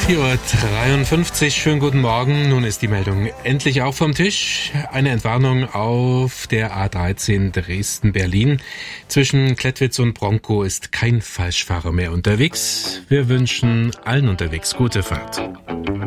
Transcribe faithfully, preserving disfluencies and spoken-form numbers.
vier Uhr dreiundfünfzig, schönen guten Morgen. Nun ist die Meldung endlich auch vom Tisch. Eine Entwarnung auf der A dreizehn Dresden-Berlin. Zwischen Klettwitz und Bronkow ist kein Falschfahrer mehr unterwegs. Wir wünschen allen unterwegs gute Fahrt.